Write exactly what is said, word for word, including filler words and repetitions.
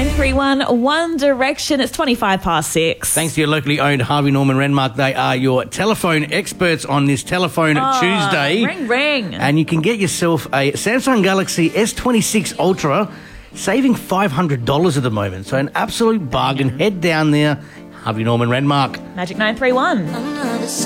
nine three one One Direction. It's twenty-five past six. Thanks to your locally owned Harvey Norman Renmark. They are your telephone experts on this Telephone Oh, Tuesday. Ring, ring. And you can get yourself a Samsung Galaxy S twenty-six Ultra, saving five hundred dollars at the moment. So an absolute bargain. Head down there, Harvey Norman Renmark. Magic nine three one.